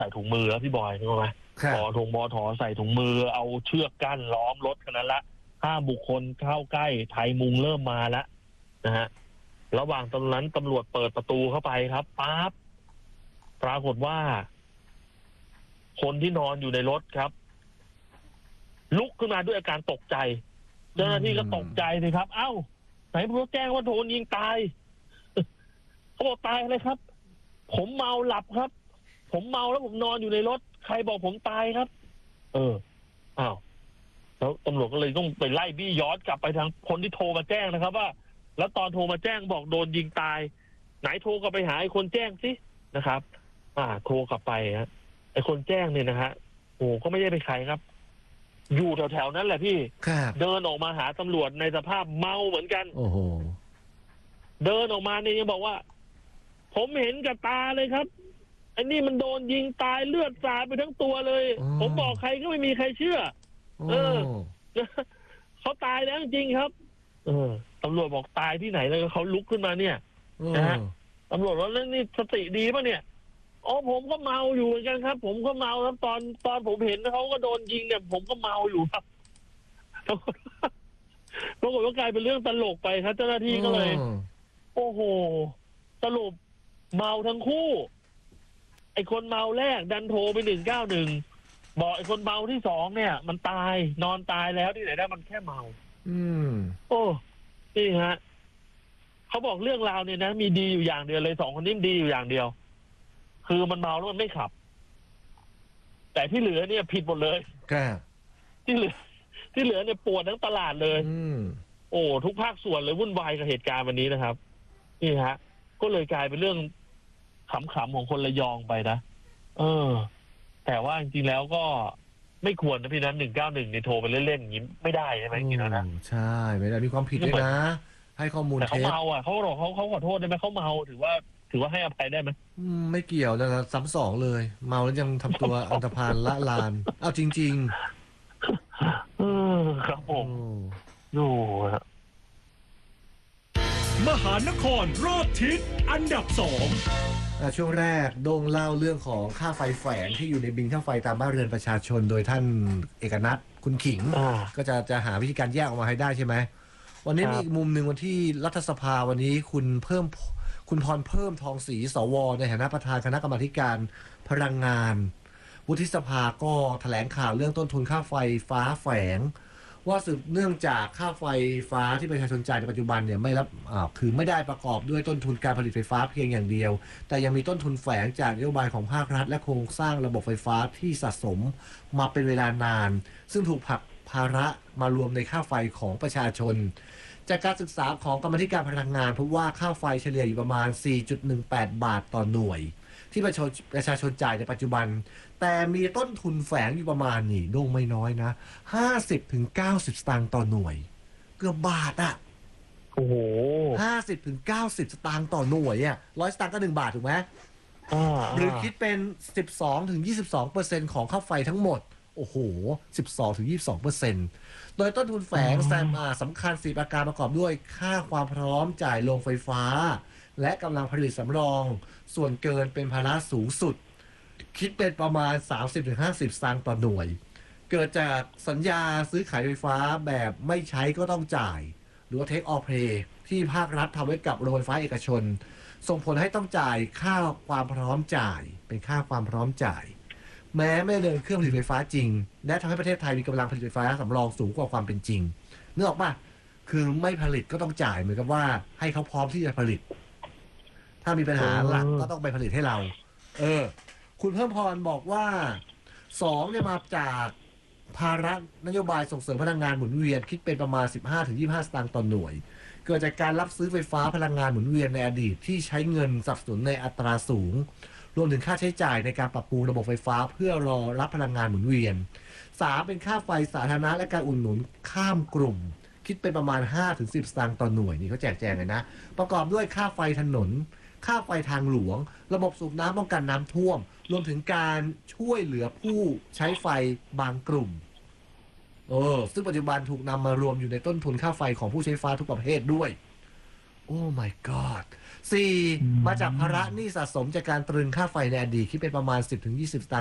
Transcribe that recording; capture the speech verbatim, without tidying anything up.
ส่ถุงมือแล้วพี่บอยรู้ไหมพอทงบอถอใส่ถุงมือเอาเชือกกั้นล้อมรถกันนั้นละห้ามบุคคลเข้าใกล้ไทยมุงเริ่มมาแล้วนะฮะระหว่างตอนนั้นตำรวจเปิดประตูเข้าไปครับปั๊บปรากฏว่าคนที่นอนอยู่ในรถครับลุกขึ้นมาด้วยอาการตกใจเจ้าหน้าที่ก็ตกใจเลยครับเอ้าไหนพวกแจ้งว่าโดนยิงตายเขาบอกตายอะไรครับผมเมาหลับครับผมเมาแล้วผมนอนอยู่ในรถใครบอกผมตายครับเอออ้าวแล้วตำรวจก็เลยต้องไปไล่บี้ย้อนกลับไปทางคนที่โทรมาแจ้งนะครับว่าแล้วตอนโทรมาแจ้งบอกโดนยิงตายไหนโทรกลับไปหาไอ้คนแจ้งสินะครับ อ่าโทรกลับไปฮะไอ้คนแจ้งเนี่ยนะฮะโอ้ก็ไม่ได้เป็นใครครับอยู่แถวๆนั้นแหละพี่เดินออกมาหาตำรวจในสภาพเมาเหมือนกันโอ้โหเดินออกมาเนี่ยยังบอกว่าผมเห็นกับตาเลยครับไอ้นี่มันโดนยิงตายเลือดสาดไปทั้งตัวเลยผมบอกใครก็ไม่มีใครเชื่อเออเขาตายแล้วจริงครับเออตำรวจบอกตายที่ไหนแล้วเขาลุกขึ้นมาเนี่ยนะฮะตำรวจว่าแล้วนี่สติดีป่ะเนี่ยอ๋อผมก็เมาอยู่เหมือนกันครับผมก็เมาครับตอนตอนผมเห็นเขาก็โดนยิงเนี่ยผมก็เมาอยู่ครับปรากฏว่ากลายเป็นเรื่องตลกไปครับเจ้าหน้าที่ก็เลยโอ้โหสรุปเมาทั้งคู่ไอ้คนเมาแรกดันโทรไปหนึ่งเก้าหนึ่งบอกไอ้คนเมาที่สองเนี่ยมันตายนอนตายแล้วที่ไหนได้มันแค่เมาอืมโอ้นี่ฮะเขาบอกเรื่องราวเนี่ยนะมีดีอยู่อย่างเดียวเลยสองคนนี้ดีอยู่อย่างเดียวคือมันเมาแล้วมันไม่ขับแต่ที่เหลือเนี่ยผิดหมดเลยที่เหลือที่เหลือเนี่ยปวดทั้งตลาดเลยโอ้ทุกภาคส่วนเลยวุ่นวายกับเหตุการณ์วันนี้นะครับนี่ฮะก็เลยกลายเป็นเรื่องขำๆของคนระยองไปนะเออแต่ว่าจริงๆแล้วก็ไม่ควรนะพี่นั้นหนึ่งเก้าหนึ่งเนี่ยโทรไปเล่นๆอย่างนี้ไม่ได้ใช่ไหมจริงๆนะใช่ไม่ได้มีความผิดด้วยนะให้ข้อมูลแต่เขาเมาอ่ะเขาบอกเขาเขาขอโทษได้ไหมเขาเมาถือว่าถือว่าให้อภัยได้ไหมไม่เกี่ยวนะครับซ้ำสองเลยเมาแล้วยังทำตัวอันธพาลละลานเอาจริงๆเออครับผมดูมหานครรอบทิศอันดับสองช่วงแรกโด่งเล่าเรื่องของค่าไฟแฝงที่อยู่ในบิลค่าไฟตามบ้านเรือนประชาชนโดยท่านเอกนัทคุณขิงก็จะจะหาวิธีการแยกออกมาให้ได้ใช่ไหมวันนี้มีอีกมุมหนึ่งวันที่รัฐสภาวันนี้คุณเพิ่มคุณพรเพิ่มทองศรีสวในฐานะประธานคณะกรรมาธิการพลังงานวุฒิสภาก็แถลงข่าวเรื่องต้นทุนค่าไฟฟ้าแฝงว่าสืบเนื่องจากค่าไฟฟ้าที่ประชาชนจ่ายในปัจจุบันเนี่ยไม่รับอ่าคือไม่ได้ประกอบด้วยต้นทุนการผลิตไฟฟ้าเพียงอย่างเดียวแต่ยังมีต้นทุนแฝงจากนโยบายของภาครัฐและโครงสร้างระบบไฟฟ้าที่สะสมมาเป็นเวลานานซึ่งถูกผลักภาระมารวมในค่าไฟของประชาชนจากการศึกษาของกรรมาธิการพลังงานพบว่าค่าไฟเฉลี่ยอยู่ประมาณ สี่จุดหนึ่งแปด บาทต่อหน่วยที่ประชาชนประชาชนจ่ายในปัจจุบันแต่มีต้นทุนแฝงอยู่ประมาณนี่โด่งไม่น้อยนะ ห้าสิบถึงเก้าสิบ สตางค์ต่อหน่วยเกือบบาทอ่ะโอ้โห ห้าสิบถึงเก้าสิบ สตางค์ต่อหน่วยอ่ะหนึ่งร้อยสตางค์ก็หนึ่งบาทถูกไหมหรือคิดเป็น สิบสองถึงยี่สิบสองเปอร์เซ็นต์ ของค่าไฟทั้งหมดโอ้โห สิบสองถึงยี่สิบสองเปอร์เซ็นต์ โดยต้นทุนแฝงแซมอาสำคัญสี่ประการประกอบด้วยค่าความพร้อมจ่ายโรงไฟฟ้าและกำลังผลิตสำรองส่วนเกินเป็นภาระสูงสุดคิดเป็นประมาณ สามสิบถึงห้าสิบ สตางค์ต่อหน่วยเกิดจากสัญญาซื้อขายไฟฟ้าแบบไม่ใช้ก็ต้องจ่ายหรือว่า take or pay ที่ภาครัฐทำไว้กับโรงไฟฟ้าเอกชนส่งผลให้ต้องจ่ายค่าความพร้อมจ่ายเป็นค่าความพร้อมจ่ายแม้ไม่เดินเครื่องผลิตไฟฟ้าจริงและทำให้ประเทศไทยมีกำลังผลิตไฟฟ้าสำรองสูงกว่าความเป็นจริงนึกออกป่ะคือไม่ผลิตก็ต้องจ่ายเหมือนกับว่าให้เขาพร้อมที่จะผลิตถ้ามีปัญหาหลักก็ต้องไปผลิตให้เราเออคุณเพิ่มพรบอกว่าสองเนี่ยมาจากภาระนโยบายส่งเสริมพลังงานหมุนเวียนคิดเป็นประมาณ สิบห้าถึงยี่สิบห้า สตางค์ต่อหน่วยเกิดจากการรับซื้อไฟฟ้าพลังงานหมุนเวียนในอดีตที่ใช้เงินสนับสนุนในอัตราสูงรวมถึงค่าใช้จ่ายในการปรับปรุงระบบไฟฟ้าเพื่อรอรับพลังงานหมุนเวียนสามเป็นค่าไฟสาธารณะและการอุดหนุนข้ามกลุ่มคิดเป็นประมาณ ห้าถึงสิบ สตางค์ต่อหน่วยนี่เขาแจกแจงเลยนะประกอบด้วยค่าไฟถนนค่าไฟทางหลวงระบบสูบน้ำป้องกันน้ำท่วมรวมถึงการช่วยเหลือผู้ใช้ไฟบางกลุ่มเออซึ่งปัจจุบันถูกนำมารวมอยู่ในต้นทุนค่าไฟของผู้ใช้ไฟทุกประเภทด้วยโอ้ my god สี่มาจากภาระหนี้สะสมจากการตรึงค่าไฟในอดีตที่เป็นประมาณ สิบถึงยี่สิบ สตางค์